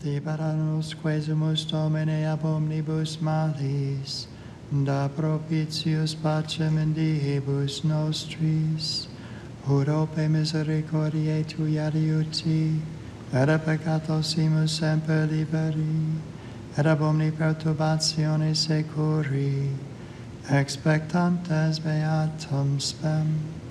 libera nos quesumus Domine ab omnibus malis, da propitius pacem in diebus nostris, ut ope misericordiae Tui adiuti, et a peccatos imus semper liberi, et ab omni perturbatione securi, expectantes beatum spem.